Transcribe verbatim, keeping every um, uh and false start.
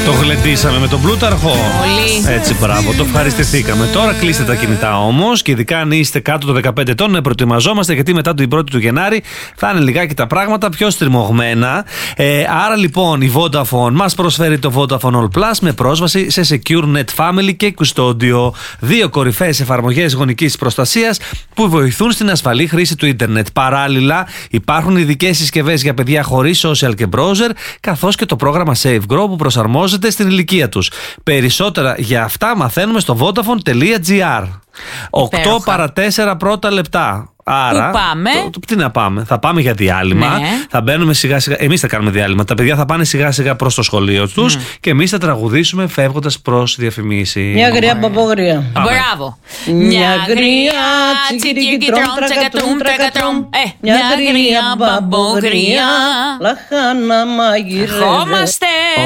Το γλεντήσαμε με τον Πλούταρχο. Πολύ. Έτσι, μπράβο, το ευχαριστηθήκαμε. Τώρα κλείστε τα κινητά όμως και ειδικά αν είστε κάτω των δεκαπέντε ετών να προετοιμαζόμαστε, γιατί μετά την πρώτη του Γενάρη θα είναι λιγάκι τα πράγματα πιο στριμωγμένα. Ε, άρα λοιπόν η Vodafone μας προσφέρει το Vodafone All Plus με πρόσβαση σε Secure Net Family και Custodio. Δύο κορυφαίες εφαρμογές γονικής προστασίας που βοηθούν στην ασφαλή χρήση του ίντερνετ. Παράλληλα, υπάρχουν ειδικές συσκευές για παιδιά χωρίς social και browser, καθώς και το πρόγραμμα Save Grow που προσαρμόζεται στην ηλικία τους. Περισσότερα για αυτά μαθαίνουμε στο vodafone τελεία gr. οκτώ παρά τέσσερα πρώτα λεπτά. Άρα, πού πάμε? Το, το, τι να πάμε, θα πάμε για διάλειμμα. Ναι. Θα μπαίνουμε σιγά σιγά. Εμείς θα κάνουμε διάλειμμα. Τα παιδιά θα πάνε σιγά σιγά προς το σχολείο τους mm. και εμείς θα τραγουδήσουμε φεύγοντας προς διαφημίσεις. Μια γριά μπαμπογρία. Μπράβο. Μια γριά τσικικιτρόμ τρακατρούμ τρακατρούμ. Μια γριά μπαμπογρία. Λαχάνα μαγειρεύε. Ερχόμαστε.